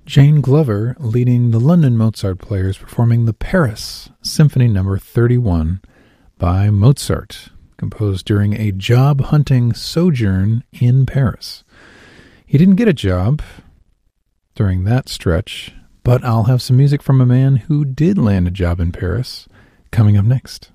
Jane Glover leading the London Mozart Players performing the Paris Symphony No. 31 by Mozart, composed during a job-hunting sojourn in Paris. He didn't get a job during that stretch, but I'll have some music from a man who did land a job in Paris coming up next.